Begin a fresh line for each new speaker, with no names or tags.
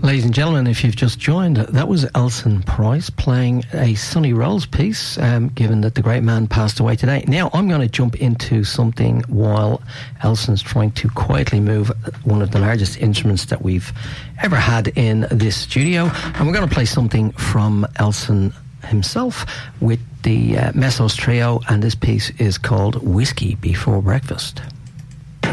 Ladies and gentlemen, if you've just joined, that was Elson Price playing a Sonny Rolls piece, given that the great man passed away today. Now, I'm going to jump into something while Elson's trying to quietly move one of the largest instruments that we've ever had in this studio. And we're going to play something from Elson himself with the Messos Trio, and this piece is called Whiskey Before Breakfast.